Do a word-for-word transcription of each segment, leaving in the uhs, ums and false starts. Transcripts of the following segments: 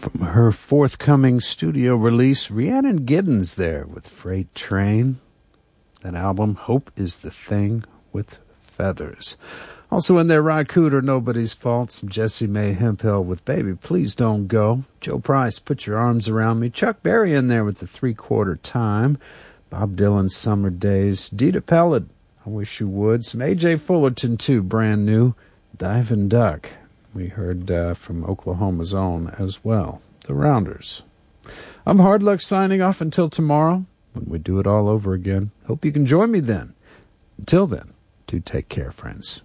From her forthcoming studio release, Rhiannon Giddens there with Freight Train. That album, Hope is the Thing with Feathers. Also in there, Ry Cooder, Nobody's Fault. Some Jessie Mae Hemphill with Baby Please Don't Go. Joe Price, Put Your Arms Around Me. Chuck Berry in there with the Three-Quarter Time. Bob Dylan, Summer Days. Dita Pellet, I Wish You Would. Some A J Fullerton, too, brand new. Divin' Duck. We heard uh, from Oklahoma's own as well. The Rounders. I'm Hard Luck signing off until tomorrow when we do it all over again. Hope you can join me then. Until then, do take care, friends.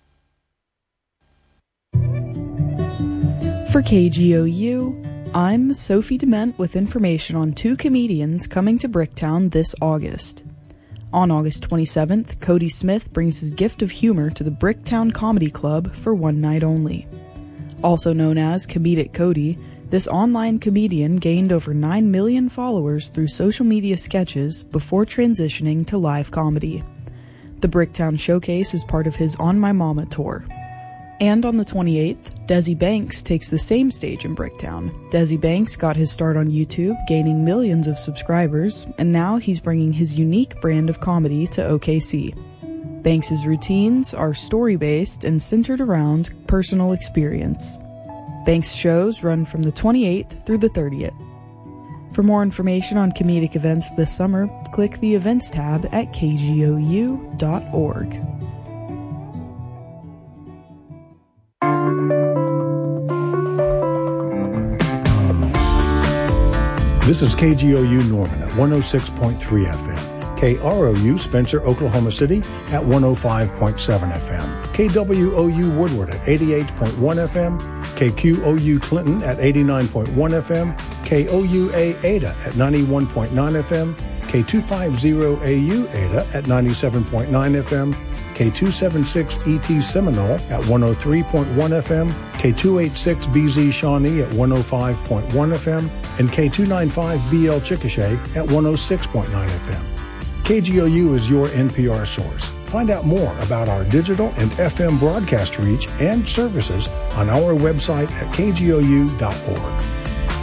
For K G O U, I'm Sophie Dement with information on two comedians coming to Bricktown this August. On August twenty-seventh, Cody Smith brings his gift of humor to the Bricktown Comedy Club for one night only. Also known as Comedic Cody, this online comedian gained over nine million followers through social media sketches before transitioning to live comedy. The Bricktown Showcase is part of his On My Mama tour. And on the twenty-eighth, Desi Banks takes the same stage in Bricktown. Desi Banks got his start on YouTube, gaining millions of subscribers, and now he's bringing his unique brand of comedy to O K C. Banks' routines are story-based and centered around personal experience. Banks' shows run from the twenty-eighth through the thirtieth. For more information on comedic events this summer, click the Events tab at k g o u dot org. This is K G O U Norman at one oh six point three F M. K R O U Spencer, Oklahoma City at one oh five point seven F M. K W O U Woodward at eighty-eight point one F M. K Q O U Clinton at eighty-nine point one F M. K O U A Ada at ninety-one point nine F M. K two fifty A U Ada at ninety-seven point nine F M. K two seventy-six E T Seminole at one oh three point one F M. K two eighty-six B Z Shawnee at one oh five point one F M. And K two ninety-five B L Chickasha at one oh six point nine F M. K G O U is your N P R source. Find out more about our digital and F M broadcast reach and services on our website at k g o u dot org.